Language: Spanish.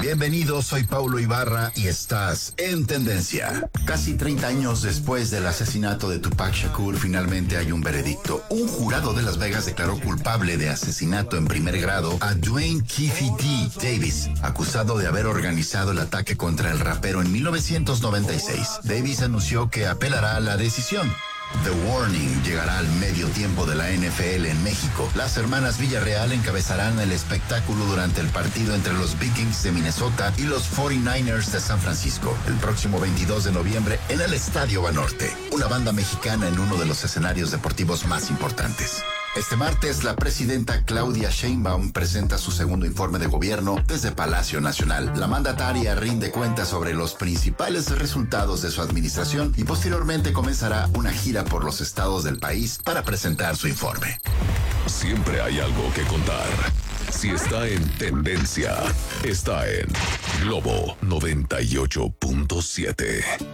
Bienvenido, soy Paulo Ibarra y estás en Tendencia. Casi 30 años después del asesinato de Tupac Shakur, finalmente hay un veredicto. Un jurado de Las Vegas declaró culpable de asesinato en primer grado a Dwayne Keefe D. Davis, acusado de haber organizado el ataque contra el rapero en 1996. Davis anunció que apelará a la decisión. The Warning llegará al medio tiempo de la NFL en México. Las hermanas Villarreal encabezarán el espectáculo durante el partido entre los Vikings de Minnesota y los 49ers de San Francisco, el próximo 22 de noviembre en el Estadio Banorte, una banda mexicana en uno de los escenarios deportivos más importantes. Este martes, la presidenta Claudia Sheinbaum presenta su segundo informe de gobierno desde Palacio Nacional. La mandataria rinde cuentas sobre los principales resultados de su administración y posteriormente comenzará una gira por los estados del país para presentar su informe. Siempre hay algo que contar. Si está en Tendencia, está en Globo 98.7.